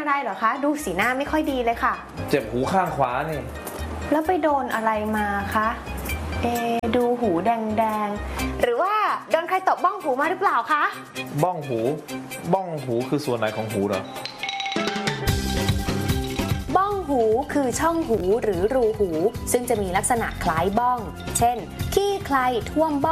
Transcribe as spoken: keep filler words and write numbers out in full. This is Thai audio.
อะไรเหรอคะดูสีหน้าไม่ค่อยดีเลยค่ะเจ็บหูข้างขวานี่แล้วไปโดนอะไรมาคะเอดูหูแดงๆหรือว่าโดนใครตบบ้องหูมาหรือเปล่าคะบ้องหูบ้องหูคือส่วนไหนของหูเหรอบ้องหูคือช่องหูหรือรูหูซึ่งจะมีลักษณะคล้ายบ้องเช่นขี้ใครท่วมบ้อง